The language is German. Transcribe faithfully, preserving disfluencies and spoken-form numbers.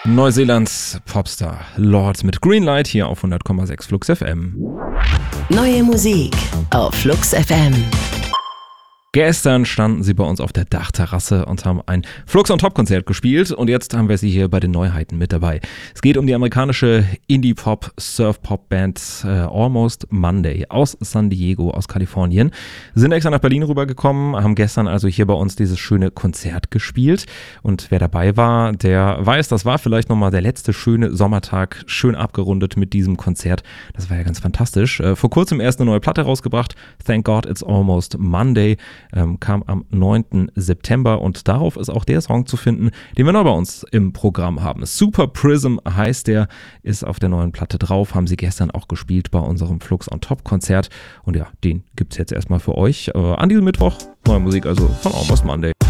Neuseelands Popstar Lorde mit Greenlight hier auf hundert Komma sechs Flux F M. Neue Musik auf Flux F M. Gestern standen sie bei uns auf der Dachterrasse und haben ein Flux on Top Konzert gespielt und jetzt haben wir sie hier bei den Neuheiten mit dabei. Es geht um die amerikanische Indie-Pop-Surf-Pop-Band äh, Almost Monday aus San Diego, aus Kalifornien. Sind extra nach Berlin rübergekommen, haben gestern also hier bei uns dieses schöne Konzert gespielt und wer dabei war, der weiß, das war vielleicht nochmal der letzte schöne Sommertag, schön abgerundet mit diesem Konzert. Das war ja ganz fantastisch. Äh, vor kurzem erst eine neue Platte rausgebracht, Thank God It's Almost Monday. Ähm, kam am neunten September und darauf ist auch der Song zu finden, den wir neu bei uns im Programm haben. Super Prism heißt der, ist auf der neuen Platte drauf, haben sie gestern auch gespielt bei unserem Flux on Top Konzert und ja, den gibt's jetzt erstmal für euch äh, an diesem Mittwoch. Neue Musik also von Almost Monday.